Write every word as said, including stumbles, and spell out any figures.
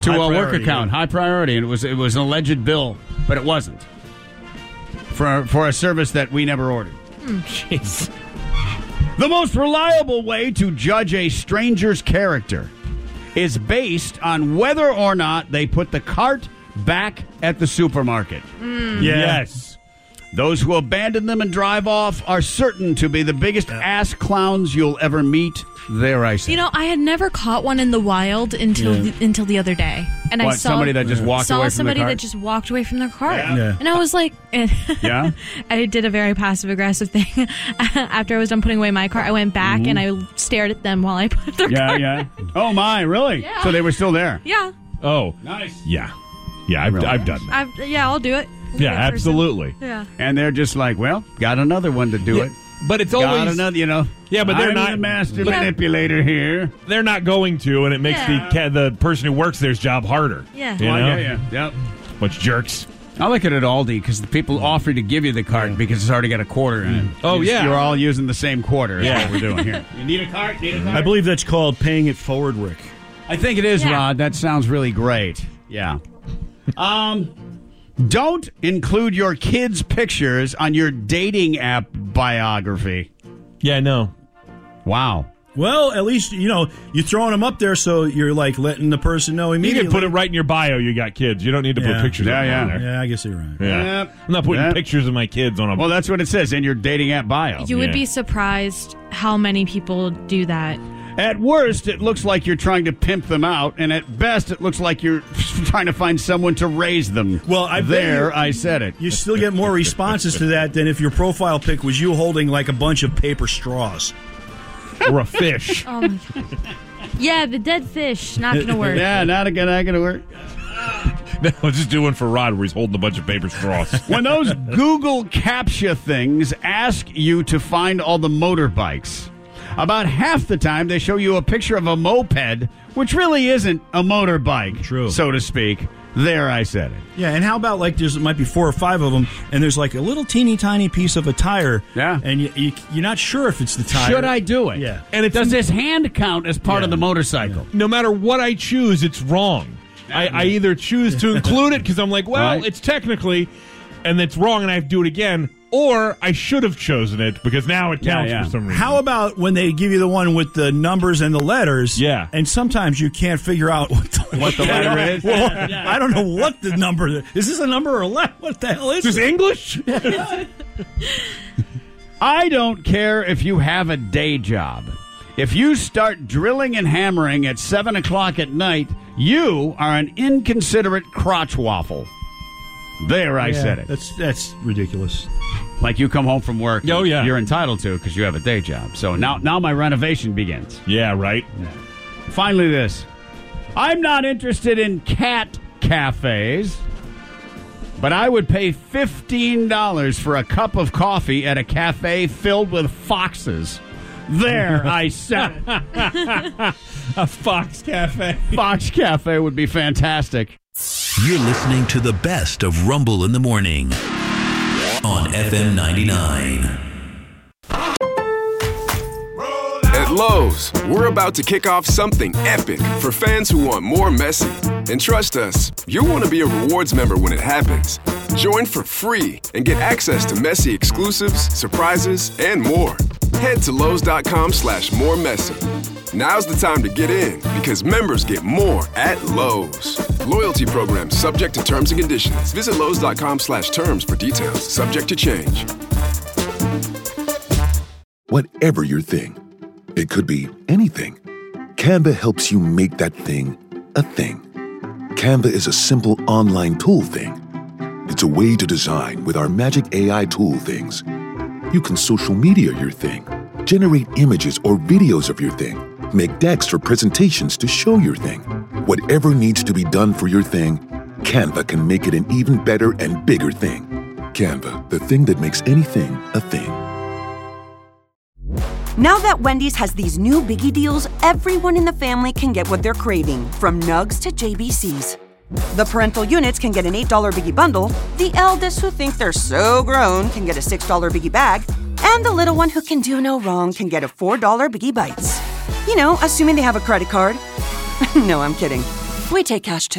to High a work priority, account, yeah. high priority, and it was it was an alleged bill, but it wasn't for for a service that we never ordered. Jeez. The most reliable way to judge a stranger's character is based on whether or not they put the cart back at the supermarket. Yeah. Yes. Those who abandon them and drive off are certain to be the biggest ass clowns you'll ever meet. There I say. You know, I had never caught one in the wild until Yeah. the, until the other day, and I What, saw somebody that just walked saw away from the somebody cart? that just walked away from their cart, Yeah. Yeah. and I was like, and Yeah? I did a very passive aggressive thing. After I was done putting away my cart, I went back and I stared at them while I put their Yeah, cart. yeah. Oh, my, really? Yeah. So they were still there? Yeah, Oh, Nice. yeah. Yeah, I've, Really? I've done that. I've, yeah, I'll do it. I'll do Yeah, it for some- absolutely. Yeah. And they're just like, well, got another one to do Yeah, it. But it's Got always another, you know. Yeah, but they're I'm not- the master Yeah. manipulator here. they're not going to, and it makes Yeah. the ca- the person who works there's job harder. Yeah. You Well, know? yeah, yeah. Yep. Bunch of jerks. I like it at Aldi because the people offer to give you the cart because it's already got a quarter in it. Oh, You just- yeah. You're all using the same quarter. Is Yeah. what we're doing here. You need a cart? Need a cart? I believe that's called paying it forward, Rick. I think it is, Yeah. Rod. That sounds really great. Yeah. Um, don't include your kids' pictures on your dating app biography. Yeah, no. Wow. Well, at least, you know, you're throwing them up there so you're, like, letting the person know You immediately. can put it right in your bio. You got kids. You don't need to Yeah. put pictures. Yeah, of them yeah. on there. Yeah, I guess you're right. Yeah. Yep. I'm not putting Yep. pictures of my kids on a. Well, that's what it says in your dating app bio. You would Yeah. be surprised how many people do that. At worst, it looks like you're trying to pimp them out, and at best, it looks like you're trying to find someone to raise them. Well, I bet there, you- I said it. You still get more responses to that than if your profile pic was you holding, like, a bunch of paper straws. or a fish. Oh my God. Yeah, the dead fish. Not going to work. Yeah, not a good, not gonna work. No, I was just doing for Rod where he's holding a bunch of paper straws. When those Google CAPTCHA things ask you to find all the motorbikes, about half the time they show you a picture of a moped, which really isn't a motorbike, True. so to speak. There, I said it. Yeah, and how about, like, there's might be four or five of them, and there's, like, a little teeny tiny piece of a tire. Yeah. And you, you, you're not sure if it's the tire. Should I do it? Yeah. And it's Does this hand count as part Yeah. of the motorcycle? no matter what I choose, it's wrong. I, I either choose to include it because I'm like, well, Right. it's technically, and it's wrong, and I have to do it again, or I should have chosen it because now it counts Yeah, yeah. for some reason. How about when they give you the one with the numbers and the letters? Yeah. And sometimes you can't figure out what the, What the letter is? Well, I don't know what the number is. Is this a number or a letter? What the hell is Is this it? English? I don't care if you have a day job. If you start drilling and hammering at seven o'clock at night, you are an inconsiderate crotch waffle. There, I Yeah, said it. That's that's ridiculous. Like you come home from work. Oh, yeah. You're entitled to because you have a day job. So now, now my renovation begins. Yeah, right. Finally, this. I'm not interested in cat cafes, but I would pay fifteen dollars for a cup of coffee at a cafe filled with foxes. There, I said it. A Fox Cafe. Fox Cafe would be fantastic. You're listening to the best of Rumble in the Morning on F M ninety-nine. At Lowe's, we're about to kick off something epic for fans who want more Messi. And trust us, you'll want to be a rewards member when it happens. Join for free and get access to Messi exclusives, surprises, and more. Head to Lowe's.com slash more Messi. Now's the time to get in because members get more at Lowe's. Loyalty program subject to terms and conditions. Visit Lowe's.com slash terms for details. Subject to change. Whatever your thing, it could be anything. Canva helps you make that thing a thing. Canva is a simple online tool thing. It's a way to design with our magic A I tool things. You can social media your thing, generate images or videos of your thing, make decks for presentations to show your thing. Whatever needs to be done for your thing, Canva can make it an even better and bigger thing. Canva, the thing that makes anything a thing. Now that Wendy's has these new biggie deals, everyone in the family can get what they're craving, from nugs to J B Cs. The parental units can get an eight dollar biggie bundle, the eldest who think they're so grown can get a six dollar biggie bag, and the little one who can do no wrong can get a four dollar biggie bites. You know, assuming they have a credit card. No, I'm kidding. We take cash too.